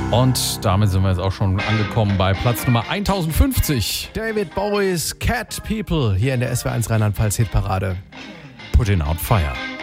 Und damit sind wir jetzt auch schon angekommen bei Platz Nummer 1050. David Bowies Cat People hier in der SWR1 Rheinland-Pfalz Hitparade. Putting Out Fire.